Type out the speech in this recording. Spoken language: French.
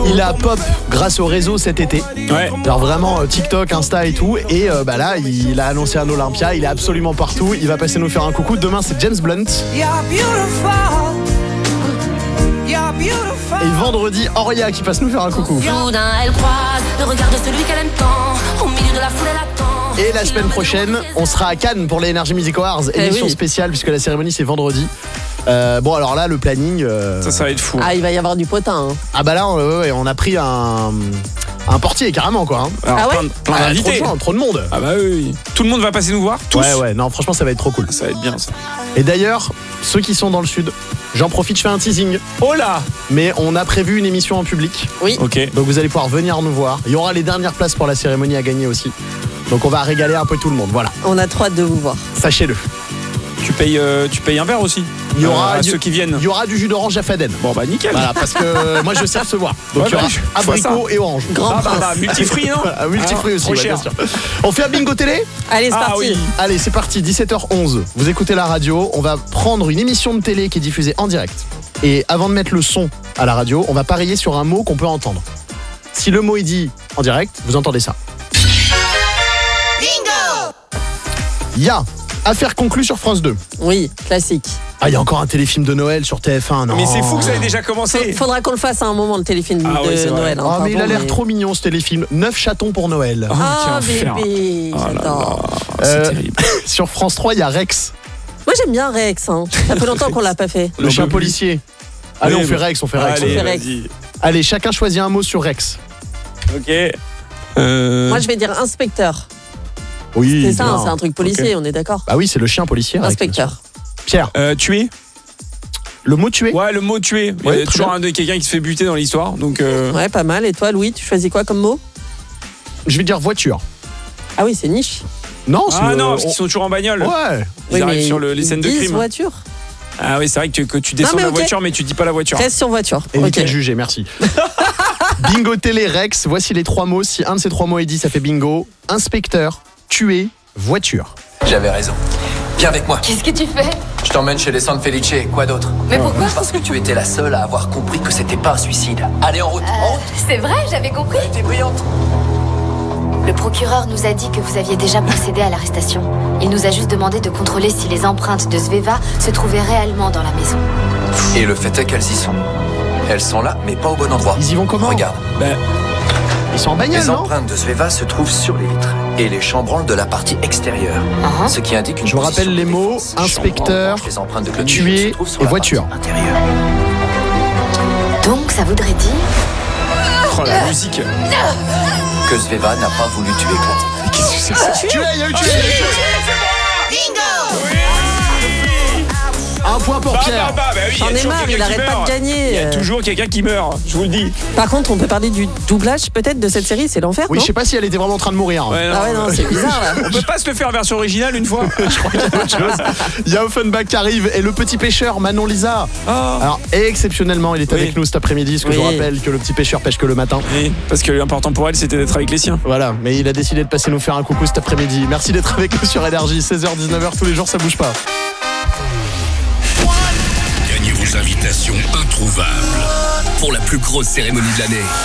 Il a pop grâce au réseau cet été. Ouais. Alors vraiment TikTok, Insta et tout. Et là, il a annoncé un Olympia. Il est absolument partout. Il va passer nous faire un coucou. Demain, c'est James Blunt. Et vendredi, Auria qui passe nous faire un coucou. Soudain, elle croise le regard de celui qu'elle aime tant. Au milieu de la foule, elle attend. Et la semaine prochaine, on sera à Cannes pour les Energy Music Awards. Émission spéciale puisque la cérémonie c'est vendredi. Bon alors là le planning ça va être fou. Ah il va y avoir du potin. Ah bah là on a pris un portier carrément quoi. Alors, ah ouais plein d'invités. Trop de monde. Ah bah oui. Tout le monde va passer nous voir. Tous. Ouais non franchement ça va être trop cool. Ça va être bien ça. Et d'ailleurs ceux qui sont dans le sud, j'en profite, je fais un teasing. Oh là. Mais on a prévu une émission en public. Oui. Ok. Donc vous allez pouvoir venir nous voir. Il y aura les dernières places pour la cérémonie à gagner aussi. Donc on va régaler un peu tout le monde, voilà. On a trop hâte de vous voir. Sachez-le. Tu payes un verre aussi. Il y aura à ceux qui viennent. Il y aura du jus d'orange à Faden. Bon bah nickel. Voilà, parce que moi je sais recevoir. Donc Ouais, il y aura bah, abricot et orange. Grand prince. multifruits non. Voilà, multifruits aussi, trop ouais, cher. bien sûr. On fait un bingo télé. Allez, c'est parti. oui. Allez, c'est parti, 17h11. Vous écoutez la radio, on va prendre une émission de télé qui est diffusée en direct. Et avant de mettre le son à la radio, on va parier sur un mot qu'on peut entendre. Si le mot est dit en direct, vous entendez ça. Bingo. Ya. Affaire conclue sur France 2. Oui, classique. Ah, il y a encore un téléfilm de Noël sur TF1, non. Mais c'est fou que ça ait déjà commencé. Faudra qu'on le fasse à un moment, le téléfilm Ah de oui, c'est vrai. Noël. Ah, mais il a l'air trop mignon ce téléfilm. 9 chatons pour Noël. Oh, Ah quel enfer. bébé, Oh là j'adore. là, c'est terrible. Sur France 3, il y a Rex, Moi j'aime bien Rex. Ça fait longtemps qu'on l'a pas fait. le chien peut plus. policier. Allez, Oui, on fait Rex, on fait Rex. Allez, fait Rex. vas-y. Allez, chacun choisit un mot sur Rex. Ok. Moi je vais dire inspecteur. Oui. C'est ça, bien. hein, c'est un truc policier, on est d'accord. Bah oui, c'est le chien policier. Rex, Inspecteur. Pierre, Tuer. le mot tuer. Ouais, le mot tuer. Il y Ouais, a très toujours bien. quelqu'un qui se fait buter dans l'histoire. Donc. Ouais, pas mal. Et toi, Louis, tu choisis quoi comme mot? Je vais dire voiture. Ah oui, c'est niche. Non, c'est Ah le- non, parce qu'ils sont toujours en bagnole. Ouais. Ils arrivent sur les scènes de crime. voiture. Ah oui, c'est vrai que tu descends Non, mais de la ok. voiture, mais tu dis pas la voiture. Reste sur voiture. Évitez Ok. de juger, merci. Bingo télé Rex, voici les 3 mots. Si un de ces 3 mots est dit, ça fait bingo. Inspecteur, tuer, voiture. J'avais raison. Viens avec moi. Qu'est-ce que tu fais? Je t'emmène chez les San Felice. Quoi d'autre? Mais pourquoi? Parce que tu étais la seule à avoir compris que c'était pas un suicide. Allez, en route. En route. C'est vrai, j'avais compris. T'es brillante. Le procureur nous a dit que vous aviez déjà procédé à l'arrestation. Il nous a juste demandé de contrôler si les empreintes de Sveva se trouvaient réellement dans la maison. Et le fait est qu'elles y sont. Elles sont là, mais pas au bon endroit. Ils y vont comment? Regarde. Ils sont en bagnole, Les non? empreintes de Sveva se trouvent sur les vitres et les chambranles de la partie extérieure. Ce qui indique une Je vous position rappelle les de mots, défense. inspecteur, Les empreintes de Claude tuer Michel se trouvent sur et la voiture. partie intérieure. Donc ça voudrait dire... Oh la musique. Que Sveva n'a pas voulu tuer Claude. Qu'est-ce que c'est que ça? Tuer, il y a eu tuer. Un point pour Pierre. J'en ai marre, il arrête pas de gagner. Il y a toujours quelqu'un qui meurt, je vous le dis. Par contre, on peut parler du doublage peut-être de cette série, c'est l'enfer, Oui, non? je sais pas si elle était vraiment en train de mourir. Ouais, Ah ouais, non, c'est bizarre là. On peut pas se le faire version originale une fois. Je crois qu'il y a autre chose. Il y a Offenbach qui arrive et le petit pêcheur Manon Lisa. Alors exceptionnellement, il est avec nous cet après-midi. Parce que je vous rappelle que le petit pêcheur pêche que le matin. Oui, parce que l'important pour elle, c'était d'être avec les siens. Voilà, mais il a décidé de passer nous faire un coucou cet après-midi. Merci d'être avec nous sur Énergie. 16h-19h tous les jours, ça bouge pas. Gagnez vos invitations introuvables pour la plus grosse cérémonie de l'année.